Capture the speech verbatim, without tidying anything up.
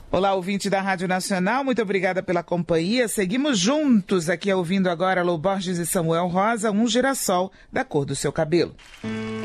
Olá, ouvinte da Rádio Nacional, muito obrigada pela companhia. Seguimos juntos aqui ouvindo agora Lô Borges e Samuel Rosa, Um Girassol da Cor do Seu Cabelo.